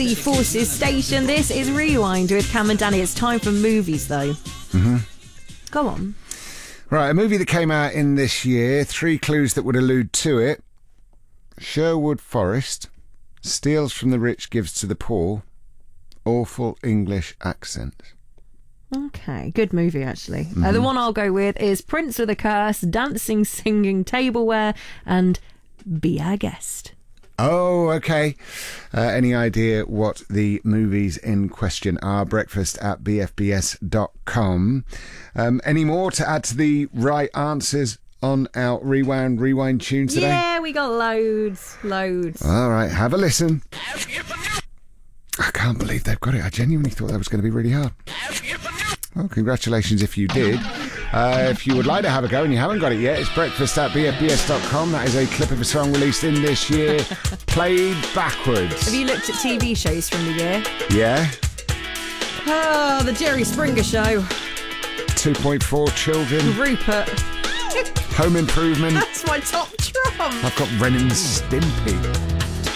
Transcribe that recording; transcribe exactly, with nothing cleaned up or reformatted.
The Forces Station. This is Rewind with Cam and Danny. It's time for movies, though. Mm-hmm. Go on. Right, a movie that came out in this year. Three clues that would allude to it. Sherwood Forest. Steals from the rich, gives to the poor. Awful English accent. Okay, good movie, actually. Mm-hmm. Uh, the one I'll go with is Prince with a Curse, Dancing, Singing, Tableware, and Be Our Guest. Oh, okay. Uh, any idea what the movies in question are? Breakfast at b f b s dot com. Um, any more to add to the right answers on our Rewound Rewind tune today? Yeah, we got loads, loads. All right, have a listen. I can't believe they've got it. I genuinely thought that was going to be really hard. Well, congratulations if you did. Uh, if you would like to have a go and you haven't got it yet, it's breakfast at b f b s dot com. That is a clip of a song released in this year, played backwards. Have you looked at T V shows from the year? Yeah. Oh, the Jerry Springer Show. two point four Children. Rupert. Home Improvement. That's my top trump. I've got Ren and Stimpy.